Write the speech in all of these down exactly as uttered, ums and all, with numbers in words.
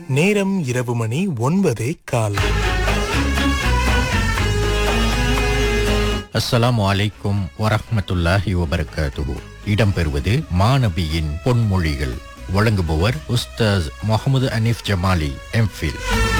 நேரம் இரவு மணி ஒன்பதே கால். அஸ்ஸலாமு அலைக்கும் வரஹ்மத்துல்லாஹி வபரகாத்துஹு. இடம்பெறுவது மாநபியின் பொன்மொழிகள். வழங்குபவர் உஸ்தாஸ் முகமது அனீஃப் ஜமாலி, எம்ஃபில்.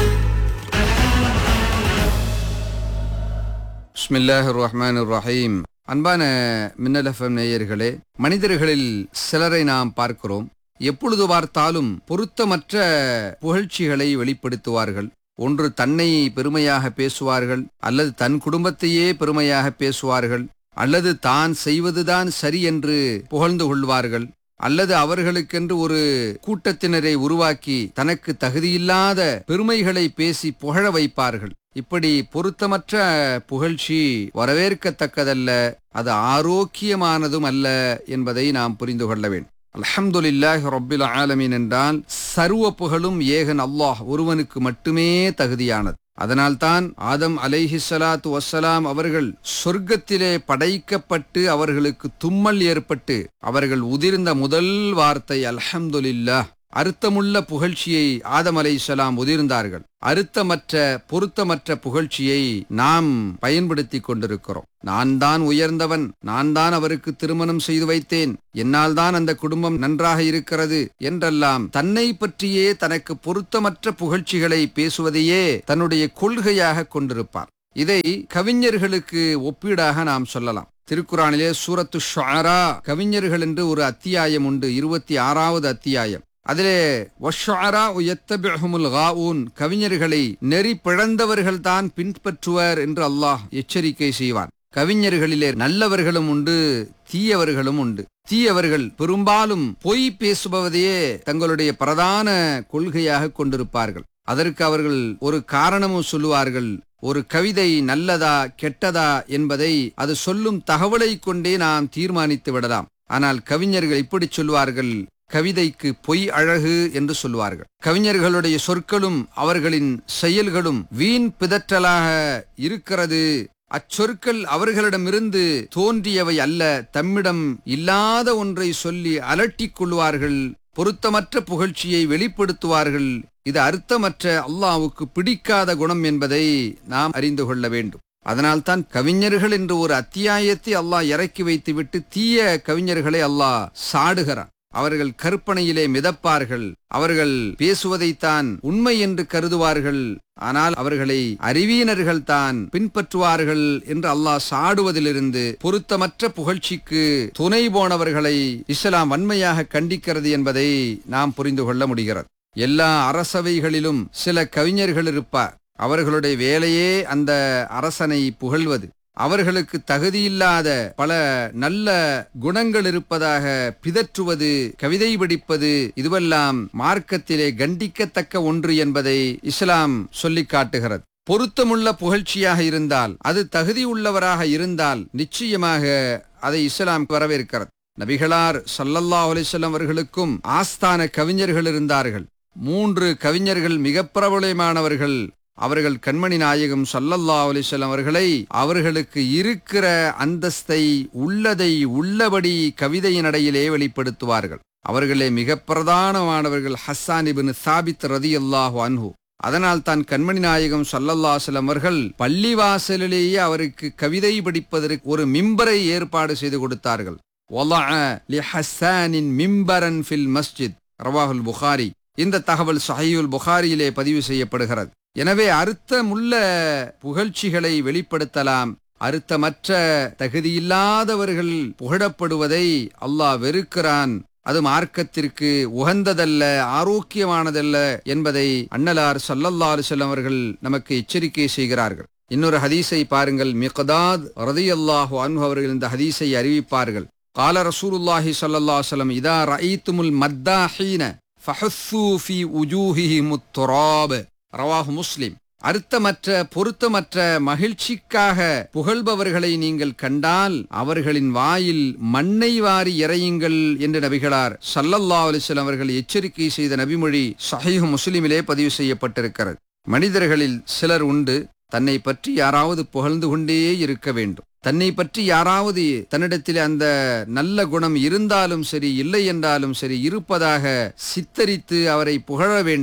பிஸ்மில்லாஹிர் ரஹ்மானிர் ரஹீம். அன்பான மின்னல் எஃப்எம் நேயர்களே, மனிதர்களில் சிலரை நாம் பார்க்கிறோம். எப்பொழுது பார்த்தாலும் பொருத்தமற்ற புகழ்ச்சிகளை வெளிப்படுத்துவார்கள். ஒன்று தன்னை பெருமையாக பேசுவார்கள், அல்லது தன் குடும்பத்தையே பெருமையாக பேசுவார்கள், அல்லது தான் செய்வதுதான் சரி என்று புகழ்ந்து கொள்வார்கள், அல்லது அவர்களுக்கென்று ஒரு கூட்டத்தினரை உருவாக்கி தனக்கு தகுதியில்லாத பெருமைகளை பேசி புகழ வைப்பார்கள். இப்படி பொருத்தமற்ற புகழ்ச்சி வரவேற்கத்தக்கதல்ல, அது ஆரோக்கியமானதும் அல்ல என்பதை நாம் புரிந்து கொள்ள வேண்டும். அல்ஹம்துலில்லாஹி ரப்பில் ஆலமீன் என்றால் சர்வ புகழும் ஏகன் அல்லாஹ் ஒருவனுக்கு மட்டுமே தகுதியானது. அதனால்தான் ஆதம் அலைஹிஸ்ஸலாத்து வஸ்ஸலாம் அவர்கள் சொர்க்கத்திலே படைக்கப்பட்டு அவர்களுக்கு தும்மல் ஏற்பட்டு அவர்கள் உதிர்ந்த முதல் வார்த்தை அல்ஹம்துலில்லாஹ். அர்த்தமுள்ள புகழ்ச்சியை ஆதம் அலைஹிஸ்ஸலாம் உதிர்ந்தார்கள். அர்த்தமற்ற பொருத்தமற்ற புகழ்ச்சியை நாம் பயன்படுத்தி கொண்டிருக்கிறோம். நான் தான் உயர்ந்தவன், நான் தான் அவருக்கு திருமணம் செய்து வைத்தேன், என்னால் தான் அந்த குடும்பம் நன்றாக இருக்கிறது என்றெல்லாம் தன்னை பற்றியே தனக்கு பொருத்தமற்ற புகழ்ச்சிகளை பேசுவதையே தன்னுடைய கொள்கையாக கொண்டிருப்பார். இதை கவிஞர்களுக்கு ஒப்பீடாக நாம் சொல்லலாம். திருக்குரானிலே சூரத்து ஷுஆரா கவிஞர்கள் என்று ஒரு அத்தியாயம் உண்டு, இருபத்தி ஆறாவது அத்தியாயம். அதிலே வஷ்ஷுஆரா யத்தபிஉஹுமுல் காவூன், கவிஞர்களை நெறி பிழந்தவர்கள் தான் பின்பற்றுவர் என்று அல்லாஹ் எச்சரிக்கை செய்வான். கவிஞர்களிலே நல்லவர்களும் உண்டு, தீயவர்களும் உண்டு. தீயவர்கள் பெரும்பாலும் பொய் பேசுபவதையே தங்களுடைய பிரதான கொள்கையாக கொண்டிருப்பார்கள். அதற்கு அவர்கள் ஒரு காரணமும் சொல்லுவார்கள். ஒரு கவிதை நல்லதா கெட்டதா என்பதை அது சொல்லும் தகவலை கொண்டே நாம் தீர்மானித்து விடலாம். ஆனால் கவிஞர்கள் இப்படி சொல்வார்கள், கவிதைக்கு பொய் அழகு என்று சொல்வார்கள். கவிஞர்களுடைய சொற்களும் அவர்களின் செயல்களும் வீண் பிதற்றலாக இருக்கிறது. அச்சொற்கள் அவர்களிடமிருந்து தோன்றியவை அல்ல, தம்மிடம் இல்லாத ஒன்றை சொல்லி அலட்டிக் கொள்வார்கள். பொருத்தமற்ற புகழ்ச்சியை வெளிப்படுத்துவார்கள். இது அர்த்தமற்ற, அல்லாஹ்வுக்கு பிடிக்காத குணம் என்பதை நாம் அறிந்து கொள்ள வேண்டும். அதனால்தான் கவிஞர்கள் என்று ஒரு அத்தியாயத்தை அல்லாஹ் இறக்கி வைத்துவிட்டு தீய கவிஞர்களை அல்லாஹ் சாடுகிறான். அவர்கள் கற்பனையிலே மிதப்பார்கள், அவர்கள் பேசுவதைத்தான் உண்மை என்று கருதுவார்கள், ஆனால் அவர்களை அறிவியனர்கள் தான் பின்பற்றுவார்கள் என்று அல்லாஹ் சாடுவதிலிருந்து பொருத்தமற்ற புகழ்ச்சிக்கு துணை போனவர்களை இஸ்லாம் வன்மையாக கண்டிக்கிறது என்பதை நாம் புரிந்து கொள்ள முடிகிறது. எல்லா அரசவைகளிலும் சில கவிஞர்கள் இருப்பார். அவர்களுடைய வேலையே அந்த அரசனை புகழ்வது. அவர்களுக்கு தகுதியில்லாத பல நல்ல குணங்கள் இருப்பதாக பிதற்றுவது, கவிதை படிப்பது, இதுவெல்லாம் மார்க்கத்திலே கண்டிக்கத்தக்க ஒன்று என்பதை இஸ்லாம் சொல்லி காட்டுகிறது. பொருத்தமுள்ள புகழ்ச்சியாக இருந்தால், அது தகுதி உள்ளவராக இருந்தால் நிச்சயமாக அதை இஸ்லாம் வரவேற்கிறது. நபிகளார் ஸல்லல்லாஹு அலைஹி வஸல்லம் அவர்களுக்கும் ஆஸ்தான கவிஞர்கள் இருந்தார்கள். மூன்று கவிஞர்கள் மிக பிரபலமானவர்கள். அவர்கள் கண்மணி நாயகம் ஸல்லல்லாஹு அலைஹி வஸல்லம் அவர்களை அவர்களுக்கு இருக்கிற அந்தஸ்தை உள்ளதை உள்ளபடி கவிதையின் அடையிலே வெளிப்படுத்துவார்கள். அவர்களே மிக பிரதானமானவர்கள் ஹஸ்ஸான் இப்னு சாபித் ரலியல்லாஹு அன்ஹு. அதனால் தான் கண்மணி நாயகம் ஸல்லல்லாஹு அலைஹி வஸல்லம் அவர்கள் பள்ளிவாசலிலேயே அவருக்கு கவிதை படிப்பதற்கு ஒரு மிம்பரை ஏற்பாடு செய்து கொடுத்தார்கள். வலஅ லிஹஸ்ஸானின் மிம்பரன் ஃபில் மஸ்ஜித், ரவாஹுல் புகாரி. இந்த தகவல் ஸஹீஹுல் புகாரியிலே பதிவு செய்யப்படுகிறது. எனவே அர்த்தமுள்ள புகழ்ச்சிகளை வெளிப்படுத்தலாம். அர்த்தமற்ற தகுதியில்லாதவர்கள் புகழப்படுவதை அல்லாஹ் வெறுக்கிறான். அது மார்க்கத்திற்கு உகந்ததல்ல, ஆரோக்கியமானதல்ல என்பதை அன்னலார் ஸல்லல்லாஹு அலைஹி வஸல்லம் அவர்கள் நமக்கு எச்சரிக்கை செய்கிறார்கள். இன்னொரு ஹதீஸை பாருங்கள். மிக்தாத் ரலியல்லாஹு அன்ஹு அவர்கள் இந்த ஹதீஸை அறிவிப்பார்கள். கால ரசூலுல்லாஹி ஸல்லல்லாஹு அலைஹி வஸல்லம், இதா ரஅய்துமுல் மத்தாஹீன ஃபஹஸ்ஸூ ஃபீ உஜூஹிஹிமுத் துராப், ரவாஹு முஸ்லிம். அர்த்தமற்ற பொருத்தமற்ற மகிழ்ச்சிக்காக புகழ்பவர்களை நீங்கள் கண்டால் அவர்களின் வாயில் மண்ணை வாரி இறையுங்கள் என்று நபிகளார் ஸல்லல்லாஹு அலைஹி வஸல்லம் அவர்கள் எச்சரிக்கை செய்த நபிமொழி ஸஹீஹ் முஸ்லிமிலே பதிவு செய்யப்பட்டிருக்கிறது. மனிதர்களில் சிலர் உண்டு, தன்னை பற்றி யாராவது புகழ்ந்து கொண்டே இருக்க வேண்டும். தன்னை பற்றி யாராவது தன்னிடத்தில் அந்த நல்ல குணம் இருந்தாலும் சரி இல்லை என்றாலும் சரி இருப்பதாக சித்தரித்து அவரை புகழ வேண்டும்.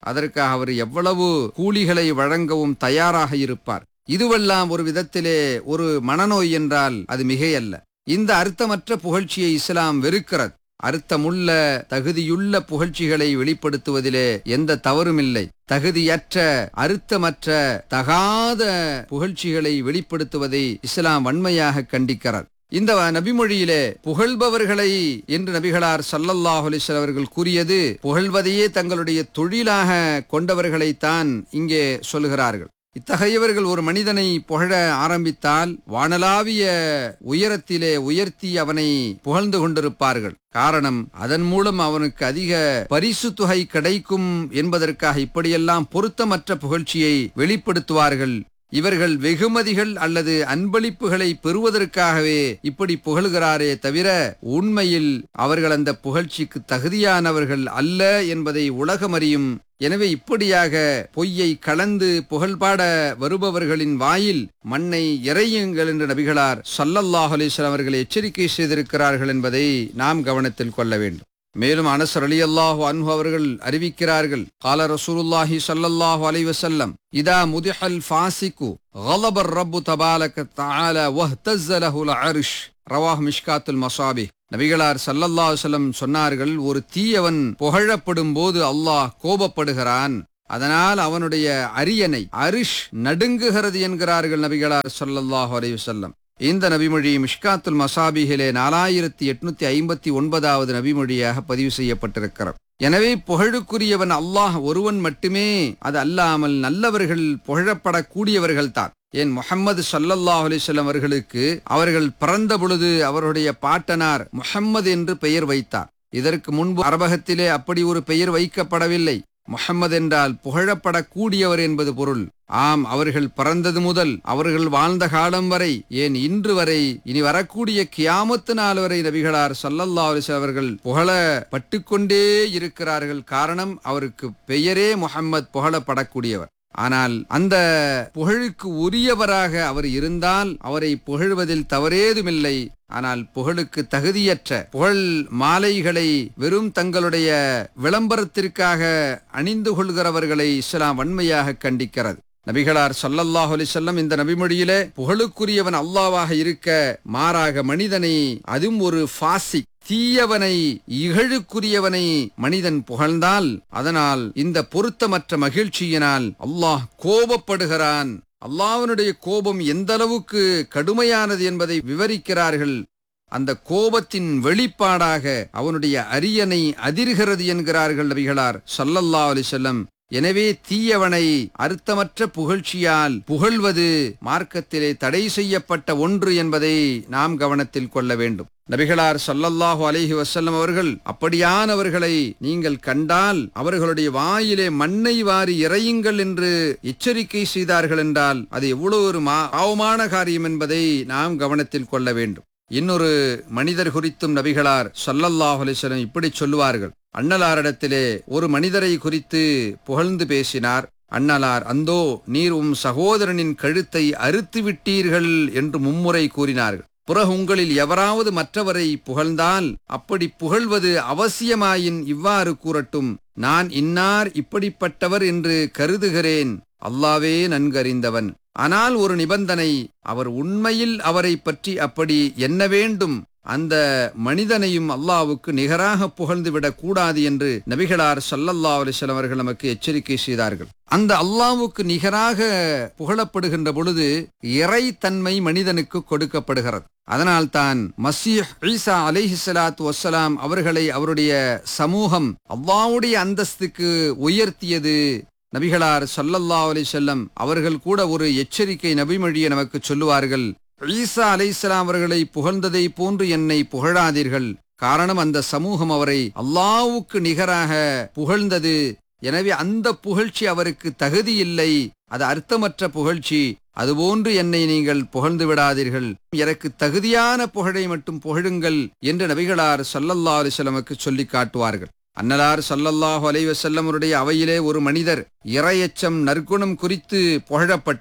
அதற்காக அவர் எவ்வளவு கூலிகளை வழங்கவும் தயாராக இருப்பார். இதுவெல்லாம் ஒரு விதத்திலே ஒரு மனநோய் என்றால் அது மிகையல்ல. இந்த அர்த்தமற்ற புகழ்ச்சியை இஸ்லாம் வெறுக்கிறது. அர்த்தமுள்ள தகுதியுள்ள புகழ்ச்சிகளை வெளிப்படுத்துவதிலே எந்த தவறுமில்லை. தகுதியற்ற அர்த்தமற்ற தகாத புகழ்ச்சிகளை வெளிப்படுத்துவதை இஸ்லாம் வன்மையாக கண்டிக்கிறார். இந்த நபிமொழியிலே புகழ்பவர்களை என்று நபிகளார் ஸல்லல்லாஹு அலைஹி வஸல்லம் அவர்கள் கூறியது புகழ்வதையே தங்களுடைய தொழிலாக கொண்டவர்களைத்தான் இங்கே சொல்கிறார்கள். இத்தகையவர்கள் ஒரு மனிதனை புகழ ஆரம்பித்தால் வானளாவிய உயரத்திலே உயர்த்தி அவனை புகழ்ந்து கொண்டிருப்பார்கள். காரணம், அதன் மூலம் அவனுக்கு அதிக பரிசு தொகை கிடைக்கும் என்பதற்காக இப்படியெல்லாம் பொருத்தமற்ற புகழ்ச்சியை வெளிப்படுத்துவார்கள். இவர்கள் வெகுமதிகள் அல்லது அன்பளிப்புகளை பெறுவதற்காகவே இப்படி புகழ்கிறாரே தவிர உண்மையில் அவர்கள் அந்த புகழ்ச்சிக்கு தகுதியானவர்கள் அல்ல என்பதை உலகம் அறியும். எனவே இப்படியாக பொய்யை கலந்து புகழ்பாட வருபவர்களின் வாயில் மண்ணை இறையுங்கள் என்று நபிகளார் ஸல்லல்லாஹு அலைஹி வஸல்லம் அவர்கள் எச்சரிக்கை செய்திருக்கிறார்கள் என்பதை நாம் கவனத்தில் கொள்ள வேண்டும். மேலும் அனஸ் ரலியல்லாஹு அன்ஹு அவர்கள் அறிவிக்கிறார்கள், கால ரசூலுல்லாஹி ஸல்லல்லாஹு அலைஹி வஸல்லம், இதா முதிஹல் ஃபாசிகு கலப ரப்பு தபாரக தஆலா வஹ்தஸ லஹுல் அர்ஷ். ரவாஹ் மிஷ்காத்துல் மசாபிஹ். நபிகளார் ஸல்லல்லாஹு அலைஹி வஸல்லம் சொன்னார்கள், ஒரு தீயவன் புகழப்படும் போது அல்லாஹ் கோபப்படுகிறான், அதனால் அவனுடைய அரியணை அரிஷ் நடுங்குகிறது என்கிறார்கள் நபிகளார் ஸல்லல்லாஹு அலைஹி வஸல்லம். இந்த நபிமொழி மிஷ்காத்துல் மசாபிஹிலே நாலாயிரத்தி எட்நூத்தி ஐம்பத்தி ஒன்பதாவது நபிமொழியாக பதிவு செய்யப்பட்டிருக்கிறது. எனவே புகழுக்குரியவன் அல்லாஹ் ஒருவன் மட்டுமே, அது அல்லாமல் நல்லவர்கள் புகழப்படக்கூடியவர்கள் தான். ஏன் முஹம்மது ஸல்லல்லாஹு அலைஹி வஸல்லம் அவர்களுக்கு அவர்கள் பிறந்த பொழுது அவருடைய பாட்டனார் முஹம்மது என்று பெயர் வைத்தார். இதற்கு முன்பு அரபகத்திலே அப்படி ஒரு பெயர் வைக்கப்படவில்லை. முஹம்மது என்றால் புகழப்படக்கூடியவர் என்பது பொருள். ஆம், அவர்கள் பிறந்தது முதல் அவர்கள் வாழ்ந்த காலம் வரை, ஏன் இன்று வரை, இனி வரக்கூடிய கியாமத்து நாள் வரை நபிகளார் ஸல்லல்லாஹு அலைஹி வஸல்லம் அவர்கள் புகழப்பட்டு கொண்டே இருக்கிறார்கள். காரணம், அவருக்கு பெயரே முஹம்மது, புகழப்படக்கூடியவர். ஆனால் அந்த புகழுக்கு உரியவராக அவர் இருந்தால் அவரை புகழ்வதில் தவறேதுமில்லை. ஆனால் புகழுக்கு தகுதியற்ற புகழ் மாலைகளை வெறும் தங்களுடைய விளம்பரத்திற்காக அணிந்து கொள்கிறவர்களை இஸ்லாம் வன்மையாக கண்டிக்கிறது. நபிகளார் ஸல்லல்லாஹு அலைஹி வஸல்லம் இந்த நபிமொழியிலே புகழுக்குரியவன் அல்லாஹ்வாக இருக்க மாறாக மனிதனை, அதுவும் ஒரு ஃபாசி தீயவனை, இகழுக்குரியவனை மனிதன் புகழ்ந்தால் அதனால் இந்த பொருத்தமற்ற மகிழ்ச்சியினால் அல்லாஹ் கோபப்படுகிறான். அல்லாஹ்வினுடைய கோபம் எந்த அளவுக்கு கடுமையானது என்பதை விவரிக்கிறார்கள். அந்த கோபத்தின் வெளிப்பாடாக அவனுடைய அரியணை அதிர்கிறது என்கிறார்கள் நபிகளார் ஸல்லல்லாஹு அலைஹி வஸல்லம். எனவே தீயவனை அர்த்தமற்ற புகழ்ச்சியால் புகழ்வது மார்க்கத்திலே தடை செய்யப்பட்ட ஒன்று என்பதை நாம் கவனத்தில் கொள்ள வேண்டும். நபிகளார் ஸல்லல்லாஹு அலைஹி வஸல்லம் அவர்கள் அப்படியானவர்களை நீங்கள் கண்டால் அவர்களுடைய வாயிலே மண்ணை வாரி இறையுங்கள் என்று எச்சரிக்கை செய்தார்கள் என்றால் அது எவ்வளவு ஒரு பாவமான காரியம் என்பதை நாம் கவனத்தில் கொள்ள வேண்டும். இன்னொரு மனிதர் குறித்தும் நபிகளார் ஸல்லல்லாஹு அலைஹி வஸல்லம் இப்படி சொல்லுவார்கள். அண்ணலாரிடத்திலே ஒரு மனிதரை குறித்து புகழ்ந்து பேசினார். அண்ணலார், அந்தோ நீர் உம் சகோதரனின் கழுத்தை அறுத்து விட்டீர்கள் என்று மும்முறை கூறினார்கள். பிறகு உங்களில் எவராவது மற்றவரை புகழ்ந்தால் அப்படி புகழ்வது அவசியமாயின் இவ்வாறு கூறட்டும், நான் இன்னார் இப்படிப்பட்டவர் என்று கருதுகிறேன், அல்லாவே நன்கறிந்தவன். ஆனால் ஒரு நிபந்தனை, அவர் உண்மையில் அவரை பற்றி அப்படி எண்ண வேண்டும், அந்த மனிதனையும் அல்லாஹ்வுக்கு நிகராக புகழ்ந்துவிடக் கூடாது என்று நபிகளார் ஸல்லல்லாஹு அலைஹி வஸல்லம் அவர்கள் நமக்கு எச்சரிக்கை செய்தார்கள். அந்த அல்லாஹ்வுக்கு நிகராக புகழப்படுகின்ற பொழுது இறைத்தன்மை மனிதனுக்கு கொடுக்கப்படுகிறது. அதனால்தான் மஸீஹ் ஈசா அலைஹிஸ்ஸலாத்து வஸ்ஸலாம் அவர்களை அவருடைய சமூகம் அல்லாஹ்வுடைய அந்தஸ்துக்கு உயர்த்தியது. நபிகளார் ஸல்லல்லாஹு அலைஹி வஸல்லம் அவர்கள் கூட ஒரு எச்சரிக்கை நபிமொழியை நமக்கு சொல்லுவார்கள். ஈசா அலைஹிஸ்ஸலாம் அவர்களை புகழ்ந்ததை போன்று என்னை புகழாதீர்கள். காரணம், அந்த சமூகம் அவரை அல்லாஹ்வுக்கு நிகராக புகழ்ந்தது. எனவே அந்த புகழ்ச்சி அவருக்கு தகுதி இல்லை, அது அர்த்தமற்ற புகழ்ச்சி. அதுபோன்று என்னை நீங்கள் புகழ்ந்து விடாதீர்கள், எனக்கு தகுதியான புகழை மட்டும் புகழுங்கள் என்று நபிகளார் ஸல்லல்லாஹு அலைஹி வஸல்லம் சொல்லி காட்டுவார்கள். அன்னலார் ஸல்லல்லாஹு அலைஹி வஸல்லம் அவருடைய அவையிலே ஒரு மனிதர் இறையச்சம் நற்குணம் குறித்து புகழப்பட்டது.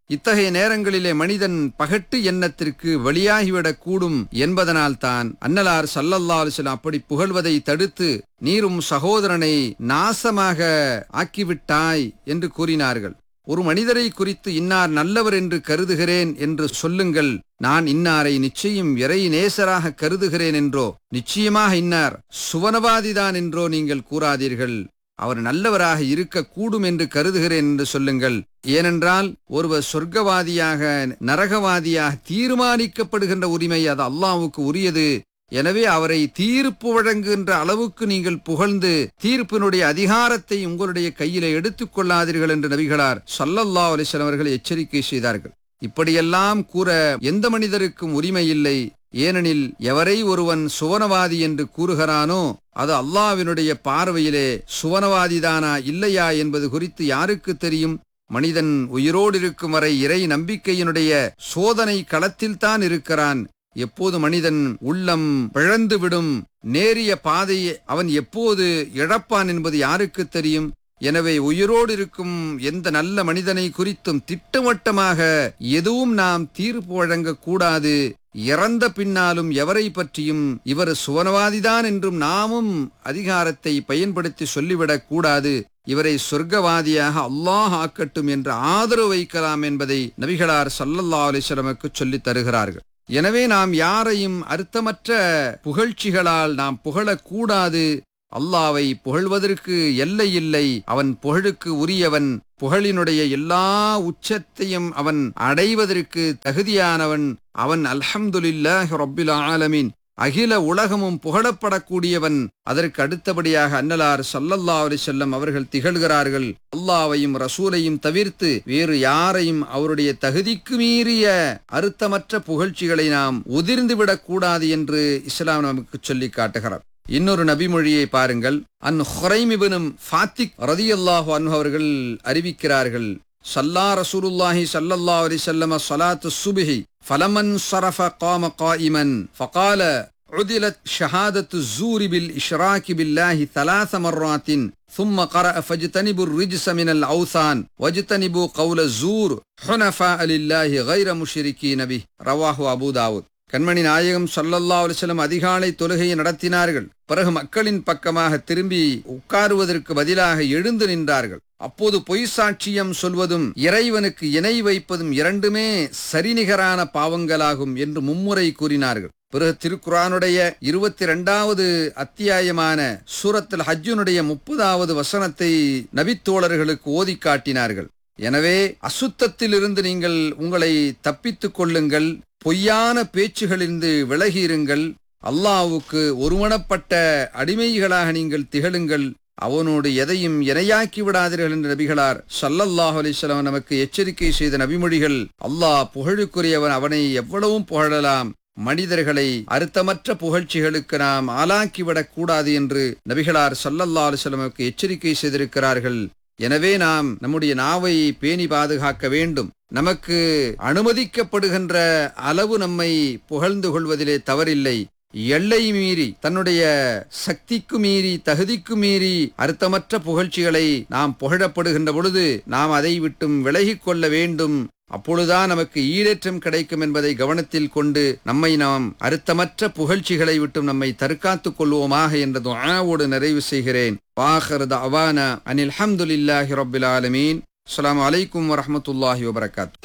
இத்தகைய நேரங்களிலே மனிதன் பகட்டு எண்ணத்திற்கு வெளியாகிவிடக் கூடும் என்பதனால் தான் அன்னலார் ஸல்லல்லாஹு அலைஹி வஸல்லம் அப்படி புகழ்வதை தடுத்து நீரும் சகோதரனை நாசமாக ஆக்கிவிட்டாய் என்று கூறினார்கள். ஒரு மனிதரை குறித்து இன்னார் நல்லவர் என்று கருதுகிறேன் என்று சொல்லுங்கள். நான் இன்னாரை நிச்சயம் இறை நேசராக கருதுகிறேன் என்றோ நிச்சயமாக இன்னார் சுவனவாதிதான் என்றோ நீங்கள் கூறாதீர்கள். அவர் நல்லவராக இருக்க கூடும் என்று கருதுகிறேன் என்று சொல்லுங்கள். ஏனென்றால் ஒருவர் சொர்க்கவாதியாக நரகவாதியாக தீர்மானிக்கப்படுகின்ற உரிமை அது அல்லாஹ்வுக்கு உரியது. எனவே அவரை தீர்ப்பு வழங்குகின்ற அளவுக்கு நீங்கள் புகழ்ந்து தீர்ப்பினுடைய அதிகாரத்தை உங்களுடைய கையில எடுத்துக் கொள்ளாதீர்கள் என்று நபிகளார் ஸல்லல்லாஹு அலைஹி வஸல்லம் அவர்கள் எச்சரிக்கை செய்தார்கள். இப்படியெல்லாம் கூற எந்த மனிதருக்கும் உரிமை இல்லை. ஏனெனில் எவரை ஒருவன் சுவனவாதி என்று கூறுகிறானோ அது அல்லாஹ்வினுடைய பார்வையிலே சுவனவாதிதானா இல்லையா என்பது குறித்து யாருக்கு தெரியும்? மனிதன் உயிரோடு இருக்கும் வரை இறை நம்பிக்கையினுடைய சோதனை களத்தில்தான் இருக்கிறான். எப்போது மனிதன் உள்ளம் பிழந்துவிடும், நேரிய பாதையை அவன் எப்போது இழப்பான் என்பது யாருக்கு தெரியும்? எனவே உயிரோடு இருக்கும் எந்த நல்ல மனிதனை குறித்தும் திட்டவட்டமாக எதுவும் நாம் தீர்ப்பு வழங்க கூடாது. இறந்த பின்னாலும் எவரை பற்றியும் இவர் சுவனவாதிதான் என்றும் நாமும் அதிகாரத்தை பயன்படுத்தி சொல்லிவிடக் கூடாது. இவரை சொர்க்கவாதியாக அல்லாஹ் ஆக்கட்டும் என்று ஆதரவு வைக்கலாம் என்பதை நபிகளார் ஸல்லல்லாஹு அலைஹி வஸல்லமுக்கு சொல்லித் தருகிறார்கள். எனவே நாம் யாரையும் அர்த்தமற்ற புகழ்ச்சிகளால் நாம் புகழக்கூடாது. அல்லாஹ்வை புகழ்வதற்கு எல்லை இல்லை. அவன் புகழுக்கு உரியவன். புகழினுடைய எல்லா உச்சத்தையும் அவன் அடைவதற்கு தகுதியானவன். அவன் அல்ஹம்துலில்லாஹி ரப்பில் ஆலமீன், அகில உலகமும் புகழப்படக்கூடியவன். அதற்கு அடுத்தபடியாக அன்னலார் ஸல்லல்லாஹு அலைஹி வஸல்லம் அவர்கள் திகழ்கிறார்கள். அல்லாஹ்வையும் ரசூலையும் தவிர்த்து வேறு யாரையும் அவருடைய தகுதிக்கு மீறிய அர்த்தமற்ற புகழ்ச்சிகளை நாம் உதிர்ந்துவிடக் கூடாது என்று இஸ்லாம் நமக்கு சொல்லி காட்டுகிறார். இன்னொரு நபிமொழியை பாருங்கள். அன் ஹுரைம் இப்னு ஃபாத்திக் ரலியல்லாஹு அன்ஹு அவர்கள் அறிவிக்கிறார்கள். ஸல்லா ரசூலுல்லாஹி ஸல்லல்லாஹு அலைஹி வஸல்லம் ஸலாத்து ஸுப்ஹி ஃபலமன் ஸரஃப காம காயிமன் ஃபகால உதிலத் ஷஹாதத்து ஸூரி பில் இஷ்ராகி பில்லாஹி ثلاث مرات ثم قرأ فاجتنبوا الرجس من الأوثان واجتنبوا قول الزور حنفاء لله غير مشركين به. ரவாஹு அபூ தாவூத். கண்மணி நாயகம் ஸல்லல்லாஹு அலைஹி வஸல்லம் அதிகாலை தொழுகையை நடத்தினார்கள். பிறகு மக்களின் பக்கமாக திரும்பி உட்காருவதற்கு பதிலாக எழுந்து நின்றார்கள். அப்போது பொய் சாட்சியம் சொல்வதும் இறைவனுக்கு இணை வைப்பதும் இரண்டுமே சரிநிகரான பாவங்களாகும் என்று மும்முறை கூறினார்கள். பிறகு திருக்குர்ஆனுடைய இருபத்தி இரண்டாவது அத்தியாயமான சூரத்துல் ஹஜ்ஜுனுடைய முப்பதாவது வசனத்தை நபித்தோழர்களுக்கு ஓதி காட்டினார்கள். எனவே அசுத்தத்திலிருந்து நீங்கள் உங்களை தப்பித்துக் கொள்ளுங்கள். பொய்யான பேச்சுகளிலிருந்து விலகியிருங்கள். அல்லாஹ்வுக்கு ஒருமனப்பட்ட அடிமைகளாக நீங்கள் திகழுங்கள். அவனோடு எதையும் இணையாக்கி விடாதீர்கள் என்று நபிகளார் ஸல்லல்லாஹு அலைஹி வஸல்லம் நமக்கு எச்சரிக்கை செய்த நபிமொழிகள். அல்லாஹ் புகழுக்குரியவன், அவனை எவ்வளவும் புகழலாம். மனிதர்களை அர்த்தமற்ற புகழ்ச்சிகளுக்கு நாம் ஆளாக்கிவிடக் கூடாது என்று நபிகளார் ஸல்லல்லாஹு அலைஹி வஸல்லம் நமக்கு எச்சரிக்கை செய்திருக்கிறார்கள். எனவே நாம் நம்முடைய நாவை பேணி பாதுகாக்க வேண்டும். நமக்கு அனுமதிக்கப்படுகின்ற அளவு நம்மை புகழ்ந்து கொள்வதிலே தவறில்லை. எல்லை மீறி, தன்னுடைய சக்திக்கு மீறி, தகுதிக்கு மீறி அர்த்தமற்ற புகழ்ச்சிகளை நாம் புகழப்படுகின்ற பொழுது நாம் அதை விட்டும் விலகிக் கொள்ள வேண்டும். அப்பொழுதுதான் நமக்கு ஈடேற்றம் கிடைக்கும் என்பதை கவனத்தில் கொண்டு நம்மை நாம் அர்த்தமற்ற புகழ்ச்சிகளை விட்டும் நம்மை தற்காத்துக் கொள்வோமாக என்ற துஆவோடு நிறைவு செய்கிறேன். வாஹிர் தஅவானா அனில் ஹம்துலில்லாஹி ரப்பில் ஆலமீன். அஸ்ஸலாமு அலைக்கும் வரஹ்மத்துல்லாஹி வபரகாத்துஹு.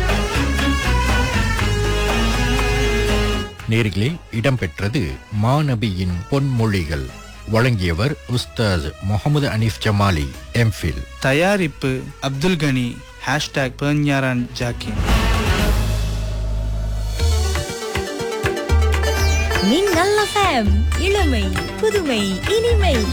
நேர்களே, இடம்பெற்றது மாநபியின் பொன்மொழிகள். வழங்கியவர் உஸ்தாஸ் முகமது அனீஃப் ஜமாலி, எம்ஃபில். தயாரிப்பு அப்துல் கனி. ஹேஷ்டாக் பெர்ஞாரான் ஜாக்கின். மின்னல் எஃப்எம், இளமை புதுமை இனிமை.